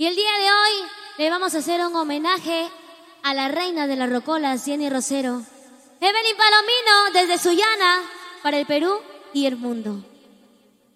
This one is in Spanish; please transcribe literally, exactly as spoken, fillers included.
Y el día de hoy le vamos a hacer un homenaje a la reina de las rocolas, Jenny Rosero. Evelyn Palomino, desde Sullana, para el Perú y el mundo.